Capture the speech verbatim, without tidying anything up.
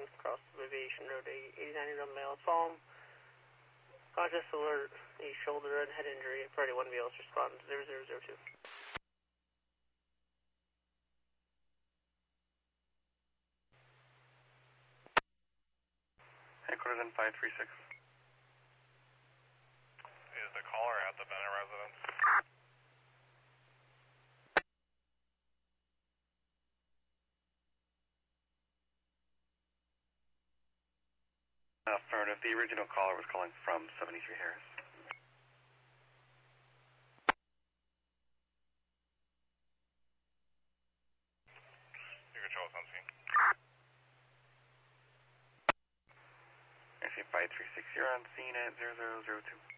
scene across Aviation Road eighty-nine year old male. Saw him. Conscious alert, a shoulder and head injury. Priority one V Ls respond zero zero zero two. Headquarters in five three six. Is the caller at the Bennett residence? Affirmative. The original caller was calling from seventy-three Harris. You can show us on scene. I see five three six, you're on scene at zero zero zero two.